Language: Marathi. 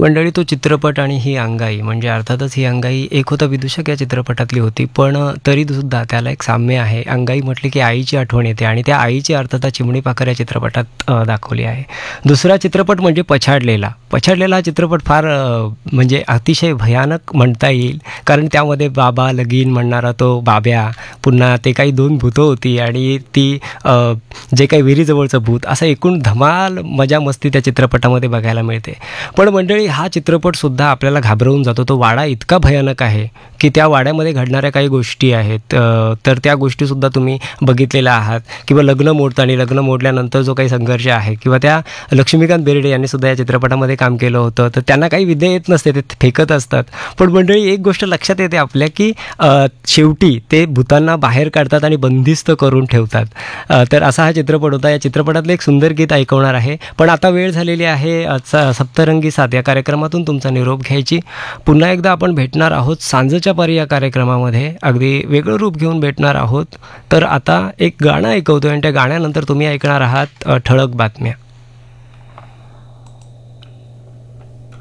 मंडळी, तो चित्रपट आणि ही अंगाई, म्हणजे अर्थातच ही अंगाई एक होता विदूषक या चित्रपटातली होती, पण तरीसुद्धा त्याला एक साम्य आहे. अंगाई म्हटली की आईची आठवण येते आणि त्या आईची अर्थता चिमणी पाखर या चित्रपटात दाखवली आहे. दुसरा चित्रपट म्हणजे पछाडलेला. पछाडलेला हा चित्रपट फार म्हणजे अतिशय भयानक म्हणता येईल, कारण त्यामध्ये बाबा लगीन म्हणणारा तो बाब्या, पुन्हा ते काही 2 भूतं होती आणि ती जे काही विहिरीजवळचं भूत, असं एकूण धमाल मजा मस्ती त्या चित्रपटामध्ये बघायला मिळते. पण मंडळी, हा चित्रपटसुद्धा आपल्याला घाबरवून जातो. तो वाडा इतका भयानक आहे की त्या वाड्यामध्ये घडणाऱ्या काही गोष्टी आहेत, तर त्या गोष्टीसुद्धा तुम्ही बघितलेल्या आहात. किंवा लग्न मोडल्यानंतर जो काही संघर्ष आहे, किंवा त्या लक्ष्मीकांत बेर्डे यांनी सुद्धा या चित्रपटामध्ये काम केलं होतं. तर त्यांना काही विद्या येत नसते, ते फेकत असतात. पण मंडळी, एक गोष्ट लक्षात येते आपल्या की शेवटी ते भूतांना बाहेर काढतात आणि बंदिस्त करून ठेवतात. तर असा हा चित्रपट होता. या चित्रपटातलं एक सुंदर गीत ऐकवणार आहे. पण आता वेळ झालेली आहे सप्तरंगी साथ या कार्यक्रमातून तुमचा निरोप घ्यायची. पुन्हा एकदा आपण भेटणार आहोत सांजेच्या पारी या कार्यक्रमामध्ये. अगदी वेगळं रूप घेऊन भेटणार आहोत. तर आता एक गाणं ऐकवतोय आणि त्या गाण्यानंतर तुम्ही ऐकणार आहात ठळक बातम्या.